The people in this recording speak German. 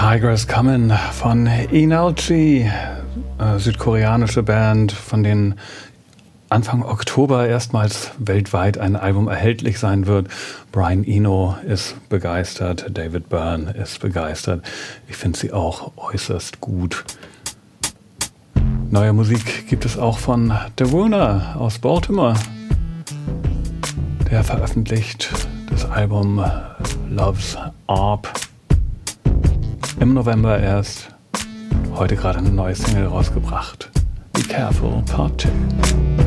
Tigers Coming von Inalchi, südkoreanische Band, von denen Anfang Oktober erstmals weltweit ein Album erhältlich sein wird. Brian Eno ist begeistert, David Byrne ist begeistert. Ich finde sie auch äußerst gut. Neue Musik gibt es auch von Daruna aus Baltimore. Der veröffentlicht das Album Love's Arp im November erst. Heute gerade eine neue Single rausgebracht. Be Careful Part 2.